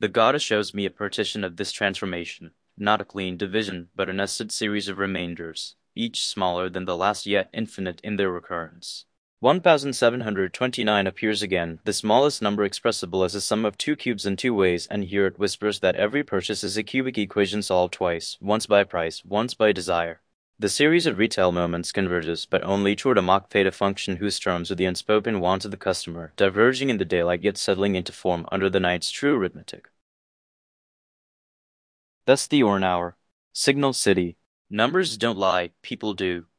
The goddess shows me a partition of this transformation, not a clean division, but a nested series of remainders, each smaller than the last yet infinite in their recurrence. 1729 appears again, the smallest number expressible as a sum of two cubes in two ways, and here it whispers that every purchase is a cubic equation solved twice, once by price, once by desire. The series of retail moments converges, but only toward a mock theta function whose terms are the unspoken wants of the customer, diverging in the daylight yet settling into form under the night's true arithmetic. Thus the Orn Hour. Signal City. Numbers don't lie, people do.